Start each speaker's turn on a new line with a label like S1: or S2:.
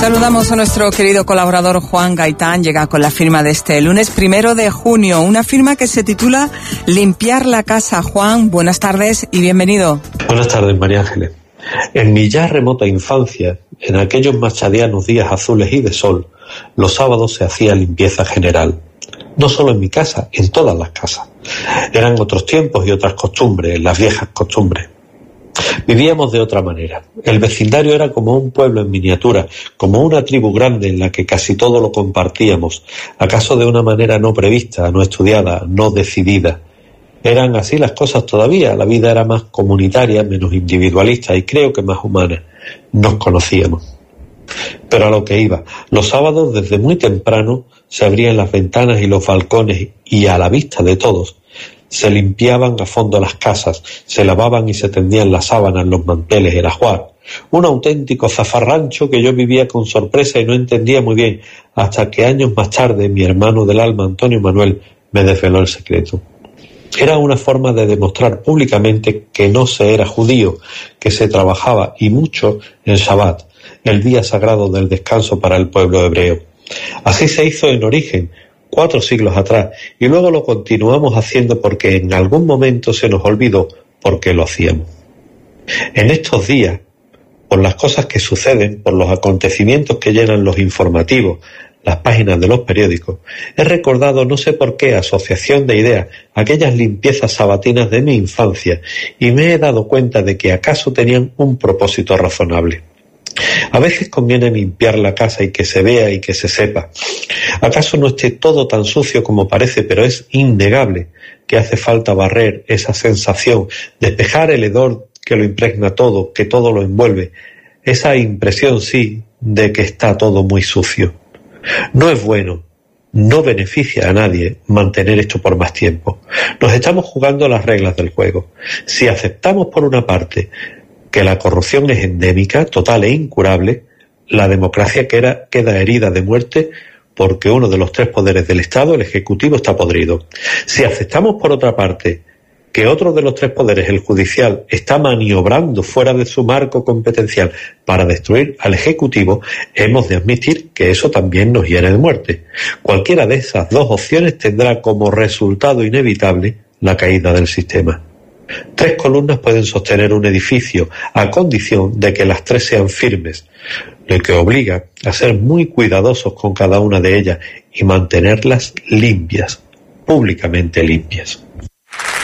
S1: Saludamos a nuestro querido colaborador Juan Gaitán. Llega con la firma de este lunes 1 de junio, una firma que se titula Limpiar la casa. Juan, buenas tardes y bienvenido.
S2: Buenas tardes, María Ángeles. En mi ya remota infancia, en aquellos machadianos días azules y de sol, los sábados se hacía limpieza general. No solo en mi casa, en todas las casas. Eran otros tiempos y otras costumbres, las viejas costumbres. Vivíamos de otra manera. El vecindario era como un pueblo en miniatura, como una tribu grande en la que casi todo lo compartíamos, acaso de una manera no prevista, no estudiada, no decidida. Eran así las cosas todavía, la vida era más comunitaria, menos individualista y creo que más humana. Nos conocíamos. Pero a lo que iba, los sábados desde muy temprano se abrían las ventanas y los balcones y a la vista de todos se limpiaban a fondo las casas, se lavaban y se tendían las sábanas, los manteles, el ajuar. Un auténtico zafarrancho que yo vivía con sorpresa y no entendía muy bien, hasta que años más tarde mi hermano del alma, Antonio Manuel, me desveló el secreto. Era una forma de demostrar públicamente que no se era judío, que se trabajaba y mucho en Shabbat, el día sagrado del descanso para el pueblo hebreo. Así se hizo en origen, 4 siglos atrás, y luego lo continuamos haciendo porque en algún momento se nos olvidó por qué lo hacíamos. En estos días, por las cosas que suceden, por los acontecimientos que llenan los informativos, las páginas de los periódicos, he recordado no sé por qué asociación de ideas, aquellas limpiezas sabatinas de mi infancia, y me he dado cuenta de que acaso tenían un propósito razonable. A veces conviene limpiar la casa y que se vea y que se sepa. ¿Acaso no esté todo tan sucio como parece, pero es innegable que hace falta barrer esa sensación, despejar el hedor que lo impregna todo, que todo lo envuelve? Esa impresión, sí, de que está todo muy sucio. No es bueno, no beneficia a nadie mantener esto por más tiempo. Nos estamos jugando las reglas del juego. Si aceptamos por una parte que la corrupción es endémica, total e incurable, la democracia queda herida de muerte porque uno de los 3 poderes del Estado, el Ejecutivo, está podrido. Si aceptamos por otra parte que otro de los 3 poderes, el judicial, está maniobrando fuera de su marco competencial para destruir al Ejecutivo, hemos de admitir que eso también nos hiere de muerte. Cualquiera de esas 2 opciones tendrá como resultado inevitable la caída del sistema. 3 columnas pueden sostener un edificio a condición de que las 3 sean firmes, lo que obliga a ser muy cuidadosos con cada una de ellas y mantenerlas limpias, públicamente limpias.